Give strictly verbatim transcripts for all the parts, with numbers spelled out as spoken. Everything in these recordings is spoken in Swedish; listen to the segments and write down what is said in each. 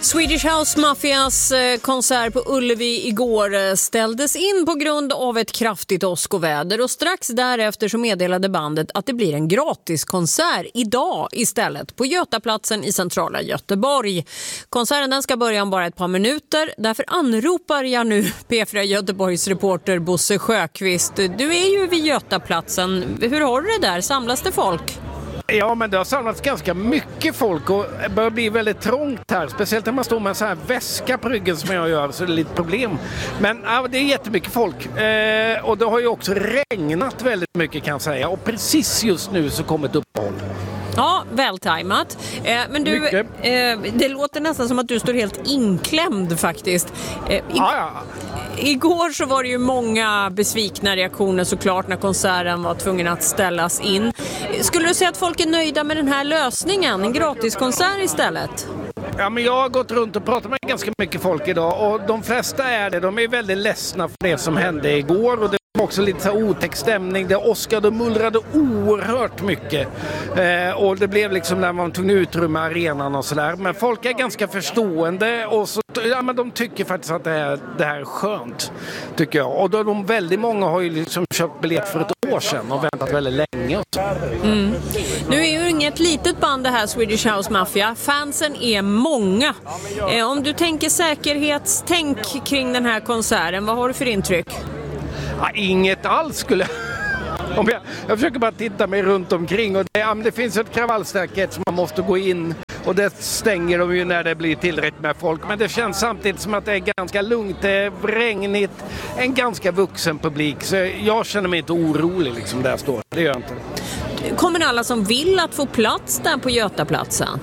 Swedish House Mafias konsert på Ullevi igår ställdes in på grund av ett kraftigt åskoväder och strax därefter så meddelade bandet att det blir en gratiskonsert idag istället på Götaplatsen i centrala Göteborg. Konserten den ska börja om bara ett par minuter, därför anropar jag nu P fyra Göteborgs reporter Bosse Sjöqvist. Du är ju vid Götaplatsen. Hur har du det där? Samlas det folk? Ja, men det har samlats ganska mycket folk och det börjar bli väldigt trångt här. Speciellt när man står med en sån här väska på ryggen som jag gör, så det är lite problem. Men ja, det är jättemycket folk. Eh, och det har ju också regnat väldigt mycket kan jag säga. Och precis just nu så kommer ett uppehåll. Ja, vältajmat. Eh, men du, eh, det låter nästan som att du står helt inklämd faktiskt. Eh, i- Ja, ja. Igår så var det ju många besvikna reaktioner såklart när konserten var tvungen att ställas in. Skulle du säga att folk är nöjda med den här lösningen? En gratiskonsert istället? Ja, men jag har gått runt och pratat med ganska mycket folk idag och de flesta är det. De är väldigt ledsna för det som hände igår och det var också lite så otäck stämning. Det åskade och mullrade oerhört mycket eh, och det blev liksom när man tog utrymma arenan och sådär. Men folk är ganska förstående och så, ja, men de tycker faktiskt att det här, det här är skönt, tycker jag. Och då de väldigt många har ju liksom köpt biljett för ett år sedan och väntat väldigt länge. Och så. Mm. Nu är ju inget litet band det här Swedish House Mafia. Fansen är många. Eh, om du tänker säkerhetstänk kring den här konserten, vad har du för intryck? Ja, inget alls skulle Om jag, jag försöker bara titta mig runt omkring och det, ja, det finns ett kravallstaket som man måste gå in och det stänger de ju när det blir tillräckligt med folk. Men det känns samtidigt som att det är ganska lugnt, det är regnigt, en ganska vuxen publik. Så jag känner mig inte orolig liksom där jag står. Det gör jag inte. Kommer alla som vill att få plats där på Götaplatsen?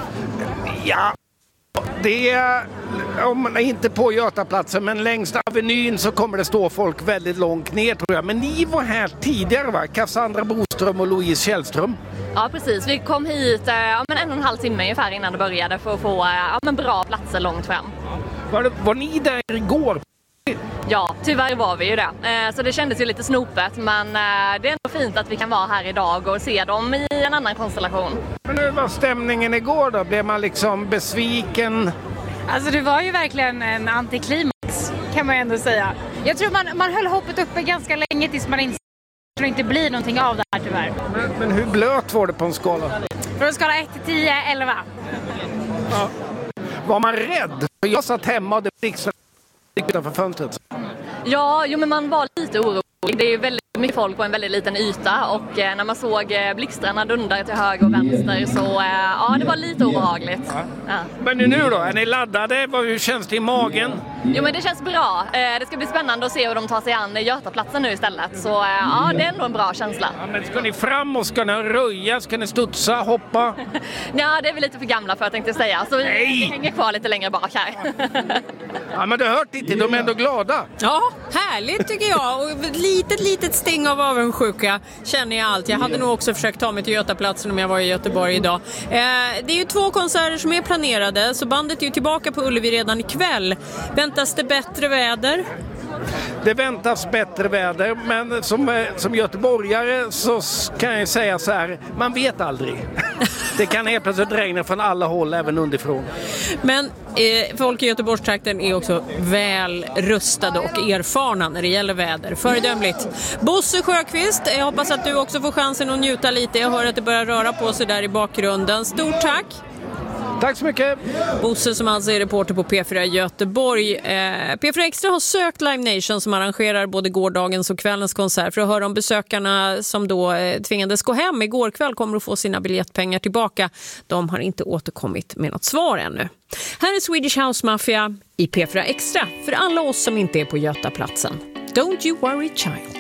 Ja, det är, om inte på Götaplatsen men längs Avenyn så kommer det stå folk väldigt långt ner tror jag. Men ni var här tidigare va? Cassandra Boström och Louise Källström. Ja precis, vi kom hit eh, ja, men en och en halv timme ungefär innan det började för att få eh, ja, men bra platser långt fram. Var, det, var ni där igår? Ja, tyvärr var vi ju det. Eh, så det kändes ju lite snopet men eh, det är ändå fint att vi kan vara här idag och se dem i en annan konstellation. Men hur var stämningen igår då? Blev man liksom besviken? Alltså det var ju verkligen en antiklimax kan man ju ändå säga. Jag tror man, man höll hoppet uppe ganska länge tills man insåg att det inte blir någonting av det här tyvärr. Men, men hur blöt var det på en skala? För en skala ett till tio, elva. Ja. Var man rädd? För jag satt hemma och det blixtrade utanför fönstret. Ja, jo, men man var lite orolig. Det är ju väldigt mycket folk på en väldigt liten yta och eh, när man såg eh, blixtrarna dundra till höger och vänster så eh, ja, det var lite obehagligt. Ja. Ja. Men nu då? Är ni laddade? Hur känns det i magen? Jo, men det känns bra. Eh, det ska bli spännande att se hur de tar sig an Götaplatsen nu istället. Så eh, ja, det är ändå en bra känsla. Ja, men ska ni fram och ska ni röja? Ska ni studsa, hoppa? Ja, det är vi lite för gamla för jag tänkte säga. Så vi, vi hänger kvar lite längre bak här. Ja, men det hört inte. De är ändå glada. Ja, härligt tycker jag. Och ett litet, litet sting av avundsjuka känner jag allt. Jag hade nog också försökt ta mig till Götaplatsen om jag var i Göteborg idag. Eh, det är ju två konserter som är planerade, så bandet är ju tillbaka på Ullevi redan ikväll. Väntas det bättre väder? Det väntas bättre väder, men som, som göteborgare så kan jag säga så här, man vet aldrig. Det kan helt plötsligt regna från alla håll, även underifrån. Men eh, folk i Göteborgstrakten är också väl rustade och erfarna när det gäller väder. Föredömligt. Bosse Sjöqvist, jag hoppas att du också får chansen att njuta lite. Jag hör att det börjar röra på sig där i bakgrunden. Stort tack! Tack så mycket! Bosse som alltså är reporter på P fyra Göteborg. Eh, P fyra Extra har sökt Live Nation som arrangerar både gårdagens och kvällens konsert för att höra om besökarna som då eh, tvingades gå hem igår kväll kommer att få sina biljettpengar tillbaka. De har inte återkommit med något svar ännu. Här är Swedish House Mafia i P fyra Extra för alla oss som inte är på Götaplatsen. Don't you worry child.